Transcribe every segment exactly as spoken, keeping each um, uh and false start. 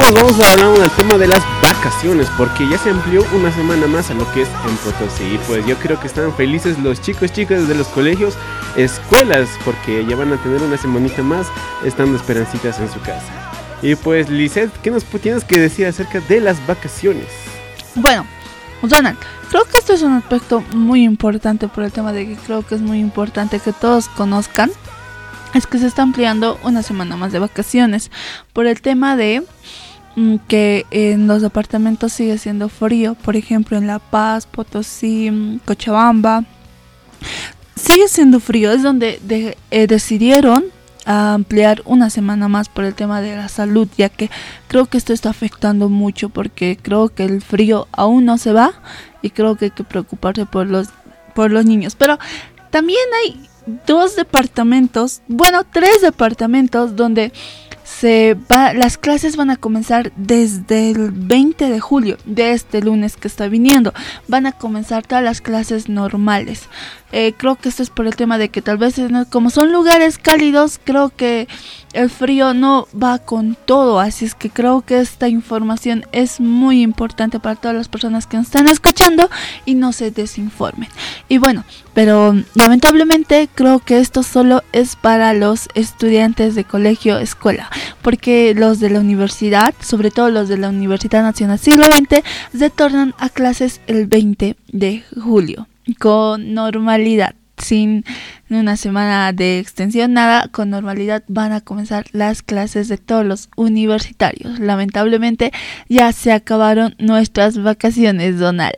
pues vamos a hablar del tema de las vacaciones, porque ya se amplió una semana más a lo que es en Potosí. Y pues yo creo que están felices los chicos, chicas de los colegios, escuelas, porque ya van a tener una semanita más estando esperancitas en su casa. Y pues Lizeth, ¿qué nos tienes que decir acerca de las vacaciones? Bueno, Donald, creo que esto es un aspecto muy importante por el tema de que creo que es muy importante que todos conozcan. Es que se está ampliando una semana más de vacaciones por el tema de mm, que en los departamentos sigue siendo frío. Por ejemplo, en La Paz, Potosí, Cochabamba, sigue siendo frío. Es donde de, eh, decidieron ampliar una semana más por el tema de la salud, ya que creo que esto está afectando mucho, porque creo que el frío aún no se va y creo que hay que preocuparse por los, por los niños. Pero también hay dos departamentos, bueno, tres departamentos donde se va, las clases van a comenzar desde el veinte de julio, de este lunes que está viniendo. Van a comenzar todas las clases normales. Eh, creo que esto es por el tema de que tal vez, como son lugares cálidos, creo que el frío no va con todo. Así es que creo que esta información es muy importante para todas las personas que nos están escuchando y no se desinformen. Y bueno, pero lamentablemente creo que esto solo es para los estudiantes de colegio, escuela, porque los de la universidad, sobre todo los de la Universidad Nacional Siglo veinte, retornan a clases el veinte de julio. Con normalidad, sin una semana de extensión, nada, con normalidad van a comenzar las clases de todos los universitarios. Lamentablemente ya se acabaron nuestras vacaciones, Donald.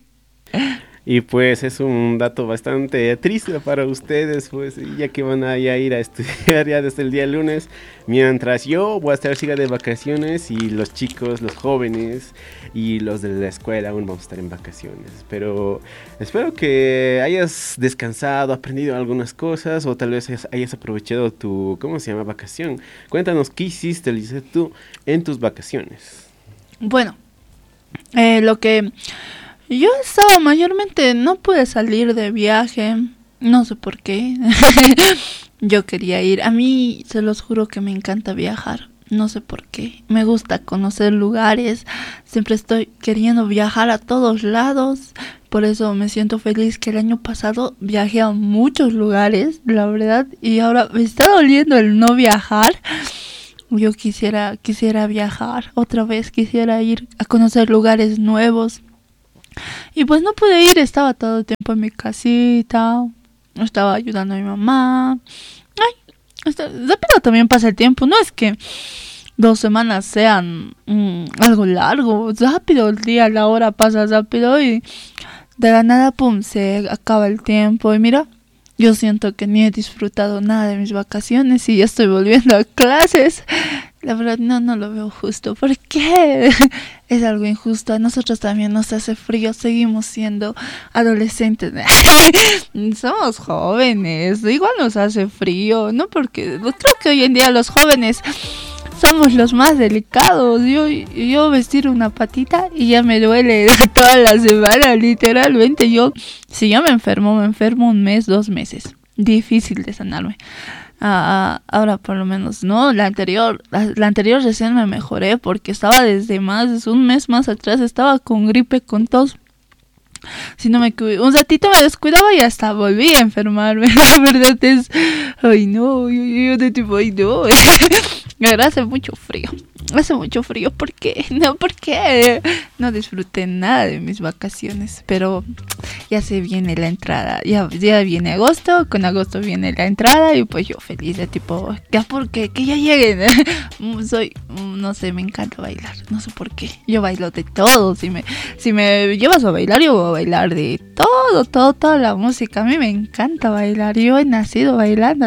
Y pues es un dato bastante triste para ustedes, pues ya que van a, ya ir a estudiar ya desde el día lunes, mientras yo voy a estar siga de vacaciones y los chicos, los jóvenes y los de la escuela aún vamos a estar en vacaciones. Pero espero que hayas descansado, aprendido algunas cosas o tal vez hayas aprovechado tu, ¿cómo se llama? Vacación. Cuéntanos qué hiciste, Lizeth, tú en tus vacaciones. Bueno, eh, lo que... Yo estaba mayormente, no pude salir de viaje, no sé por qué. Yo quería ir, a mí se los juro que me encanta viajar, no sé por qué. Me gusta conocer lugares, siempre estoy queriendo viajar a todos lados. Por eso me siento feliz que el año pasado viajé a muchos lugares, la verdad. Y ahora me está doliendo el no viajar. Yo quisiera, quisiera viajar otra vez, quisiera ir a conocer lugares nuevos. Y pues no pude ir, estaba todo el tiempo en mi casita, estaba ayudando a mi mamá. Ay, está, rápido también pasa el tiempo, no es que dos semanas sean mmm, algo largo, rápido el día, la hora pasa rápido y de la nada, pum, se acaba el tiempo. Y mira, yo siento que ni he disfrutado nada de mis vacaciones y ya estoy volviendo a clases. La verdad no, no lo veo justo. ¿Por qué? Es algo injusto. A nosotros también nos hace frío. Seguimos siendo adolescentes. Somos jóvenes. Igual nos hace frío. No, porque creo que hoy en día los jóvenes somos los más delicados. Yo, yo vestir una patita y ya me duele toda la semana. Literalmente yo, si yo me enfermo, me enfermo un mes, dos meses. Difícil de sanarme. Ah, ahora por lo menos no, la anterior, la, la anterior recién me mejoré porque estaba desde más, un mes más atrás, estaba con gripe, con tos. Si no me cuido, un ratito me descuidaba y hasta volví a enfermarme. La verdad es, ay no, yo, yo de tipo, ay no. Ahora hace mucho frío. Hace mucho frío, ¿por qué? No, ¿por qué? No disfruté nada de mis vacaciones, pero ya se viene la entrada, ya, ya viene agosto, con agosto viene la entrada y pues yo feliz de tipo, ya porque que ya lleguen. Soy, no sé, me encanta bailar, no sé por qué, yo bailo de todo, si me, si me llevas a bailar, yo voy a bailar de todo, todo, toda la música, a mí me encanta bailar, yo he nacido bailando.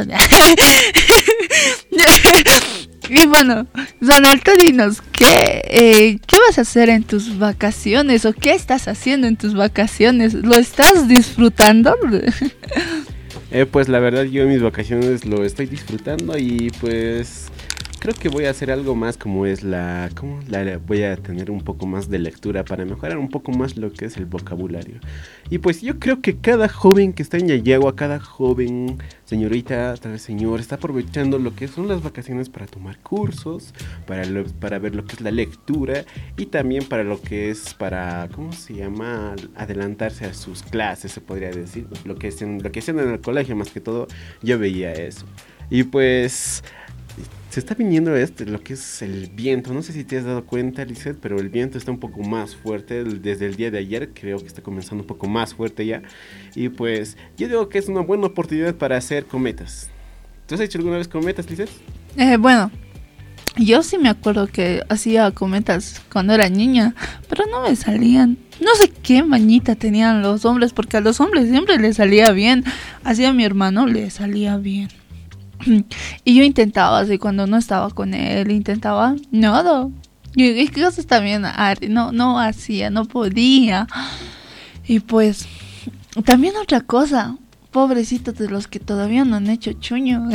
Y bueno, Donaldo, dinos, ¿qué, eh, ¿qué vas a hacer en tus vacaciones? ¿O qué estás haciendo en tus vacaciones? ¿Lo estás disfrutando? Eh, pues la verdad yo en mis vacaciones lo estoy disfrutando y pues creo que voy a hacer algo más como es la, ¿cómo? La, voy a tener un poco más de lectura para mejorar un poco más lo que es el vocabulario. Y pues yo creo que cada joven que está en Yayagua, cada joven, señorita, tal vez señor, está aprovechando lo que son las vacaciones para tomar cursos, para, lo, para ver lo que es la lectura y también para lo que es para, ¿cómo se llama? Adelantarse a sus clases, se podría decir. Lo que hacen, lo que hacen en el colegio, más que todo, yo veía eso. Y pues se está viniendo este, lo que es el viento. No sé si te has dado cuenta, Lizeth, pero el viento está un poco más fuerte desde el día de ayer. Creo que está comenzando un poco más fuerte ya. Y pues yo digo que es una buena oportunidad para hacer cometas. ¿Tú has hecho alguna vez cometas, Lizeth? Eh, bueno, yo sí me acuerdo que hacía cometas cuando era niña, pero no me salían. No sé qué mañita tenían los hombres, porque a los hombres siempre les salía bien. Así a mi hermano le salía bien. Y yo intentaba, así cuando no estaba con él, intentaba nada. Y, y cosas también, no, no hacía, no podía. Y pues, también otra cosa, pobrecitos de los que todavía no han hecho chuño.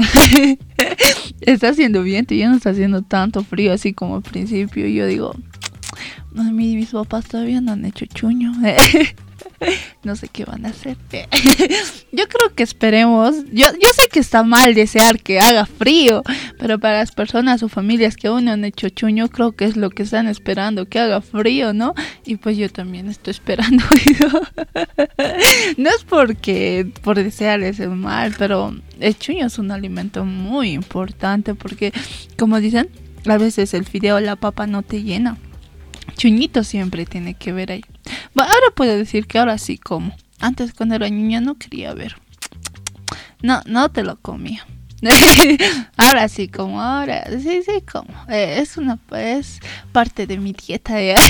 Está haciendo viento y ya no está haciendo tanto frío así como al principio. Y yo digo, a mí mis papás todavía no han hecho chuño. No sé qué van a hacer. Yo creo que esperemos. Yo, yo sé que está mal desear que haga frío, pero para las personas o familias que aún no han hecho chuño, creo que es lo que están esperando, que haga frío, ¿no? Y pues yo también estoy esperando. No es porque por desearles el mal, pero el chuño es un alimento muy importante porque, como dicen, a veces el fideo o la papa no te llena. Chuñito siempre tiene que ver ahí. Bueno, ahora puedo decir que ahora sí como. Antes cuando era niña no quería ver. No, no te lo comía. Ahora sí como, ahora sí, sí como. Eh, es una es parte de mi dieta. ¿Ya?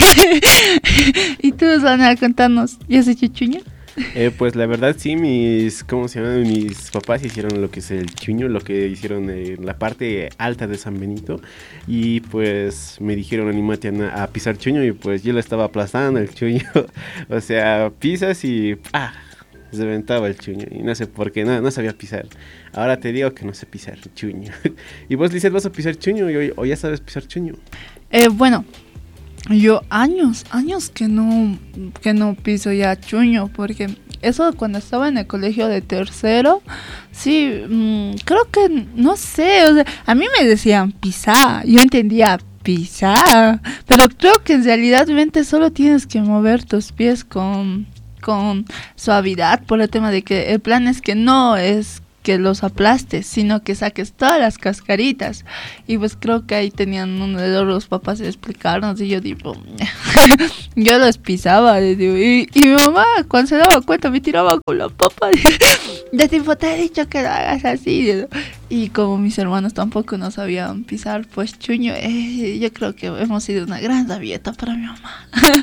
¿Y tú, Sana, contanos? ¿Ya has hecho chuño? Eh, pues la verdad sí, mis, ¿cómo se llama? Mis papás hicieron lo que es el chuño, lo que hicieron en la parte alta de San Benito. Y pues me dijeron, anímate a, a pisar chuño, y pues yo lo estaba aplastando el chuño. O sea, pisas y ¡ah! Se aventaba el chuño. Y no sé por qué, no, no sabía pisar. Ahora te digo que no sé pisar chuño. ¿Y vos, Lizeth, vas a pisar chuño o, o ya sabes pisar chuño? Eh, bueno... Yo años, años que no, que no piso ya chuño, porque eso cuando estaba en el colegio de tercero, sí, mmm, creo que, no sé, o sea, a mí me decían pisar, yo entendía pisar, pero creo que en realidad solo tienes que mover tus pies con, con suavidad, por el tema de que el plan es que no es que los aplastes, sino que saques todas las cascaritas. Y pues creo que ahí tenían uno de los papás de explicarnos, y yo digo, yo los pisaba, y, y, y mi mamá cuando se daba cuenta me tiraba con la papa. De tipo, te he dicho que lo hagas así. Y como mis hermanos tampoco no sabían pisar pues chuño, eh, yo creo que hemos sido una gran rabieta para mi mamá.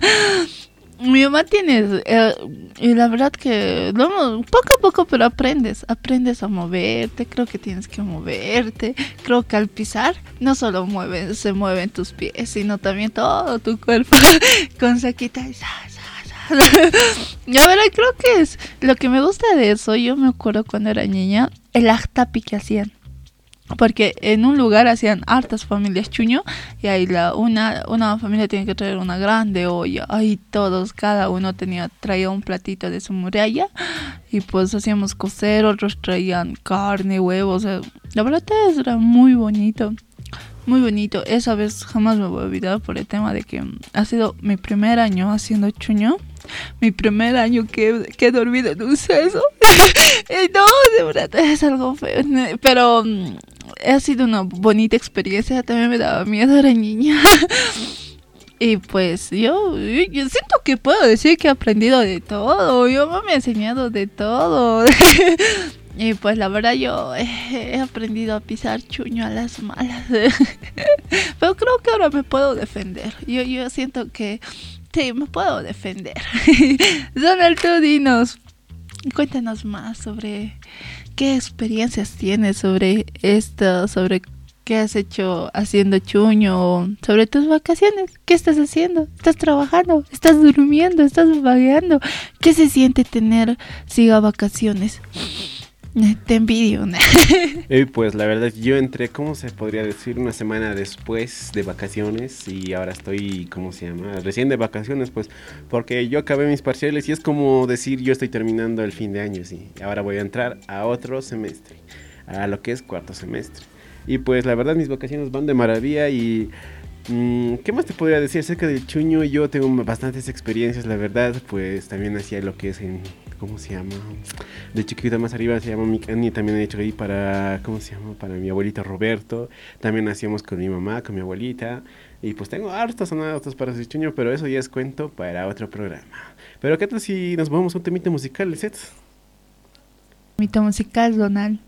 Mi mamá tiene, eh, y la verdad que no, poco a poco, pero aprendes, aprendes a moverte, creo que tienes que moverte, creo que al pisar no solo mueven, se mueven tus pies, sino también todo tu cuerpo, con saquita y sa, sa, sa. La verdad creo que es, lo que me gusta de eso, yo me acuerdo cuando era niña, el ajtapi que hacían. Porque en un lugar hacían hartas familias chuño, y ahí la, una, una familia tiene que traer una grande olla. Ahí todos, cada uno tenía traía un platito de su muralla, y pues hacíamos cocer, otros traían carne, huevos. O sea, la verdad era muy bonito, muy bonito. Esa vez jamás me voy a olvidar por el tema de que ha sido mi primer año haciendo chuño. Mi primer año que, que he dormido en un seso. No, de verdad es algo feo. Pero um, ha sido una bonita experiencia. También me daba miedo, era niña. Y pues yo, yo, yo siento que puedo decir que he aprendido de todo. Yo me he enseñado de todo. Y pues la verdad yo he, he aprendido a pisar chuño a las malas. Pero creo que ahora me puedo defender. Yo, yo siento que sí, me puedo defender. Donald, tú dinos, cuéntanos más sobre qué experiencias tienes sobre esto, sobre qué has hecho haciendo chuño, sobre tus vacaciones. ¿Qué estás haciendo? ¿Estás trabajando? ¿Estás durmiendo? ¿Estás vagueando? ¿Qué se siente tener siga vacaciones? Te envidio. Y pues la verdad, yo entré, ¿cómo se podría decir? Una semana después de vacaciones y ahora estoy, ¿cómo se llama? Recién de vacaciones, pues, porque yo acabé mis parciales y es como decir, yo estoy terminando el fin de año, sí. Ahora voy a entrar a otro semestre, a lo que es cuarto semestre. Y pues la verdad, mis vacaciones van de maravilla y... ¿qué más te podría decir acerca del chuño? Yo tengo bastantes experiencias, la verdad, pues también hacía lo que es en, ¿cómo se llama? De chiquita más arriba se llama Micani, también he hecho ahí para, ¿cómo se llama? Para mi abuelito Roberto, también hacíamos con mi mamá, con mi abuelita, y pues tengo hartas anécdotas para ese chuño, pero eso ya es cuento para otro programa. Pero ¿qué tal si nos vamos a un temita musical, Lisette? Temita musical, Donald.